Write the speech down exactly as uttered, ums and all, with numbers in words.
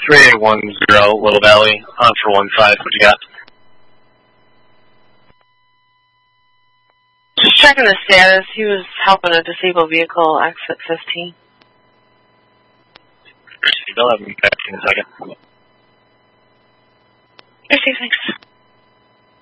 three eight one zero, Little Valley, on for one five. What you got? Just checking the status. He was helping a disabled vehicle exit fifteen. They'll have me back in a second. Okay, thanks.